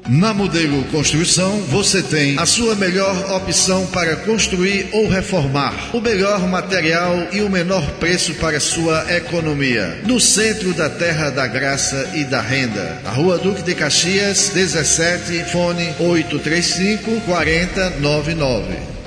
Na Modelo Construção, você tem a sua melhor opção para construir ou reformar. O melhor material e o menor preço para sua economia. No centro da Terra da Graça e da Renda. A Rua Duque de Caxias, 17, fone 835-4099.